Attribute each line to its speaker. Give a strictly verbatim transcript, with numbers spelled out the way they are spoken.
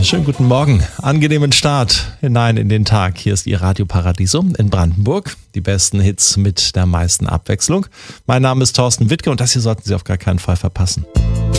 Speaker 1: schönen guten Morgen. Angenehmen Start hinein in den Tag. Hier ist Ihr Radio Paradiso in Brandenburg. Die besten Hits mit der meisten Abwechslung. Mein Name ist Thorsten Wittke und das hier sollten Sie auf gar keinen Fall verpassen.